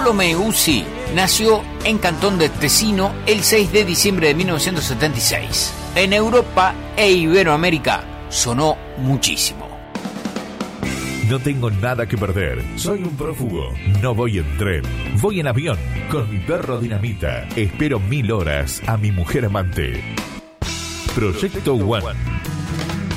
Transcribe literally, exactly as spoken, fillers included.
Bartolomé Uzi nació en Cantón de Tesino el seis de diciembre de mil novecientos setenta y seis. En Europa e Iberoamérica sonó muchísimo. No tengo nada que perder. Soy un prófugo. No voy en tren. Voy en avión. Con mi perro Dinamita. Espero mil horas a mi mujer amante. Proyecto One.